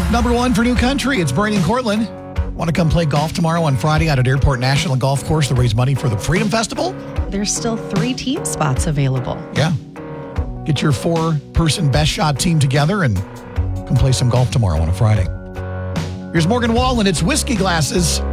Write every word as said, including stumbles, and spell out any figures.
Number one for New Country, it's Brady and Cortland. Want to come play golf tomorrow on Friday out at Airport National Golf Course to raise money for the Freedom Festival? There's still three team spots available. Yeah. Get your four-person best shot team together and come play some golf tomorrow on a Friday. Here's Morgan Wallen. It's Whiskey Glasses.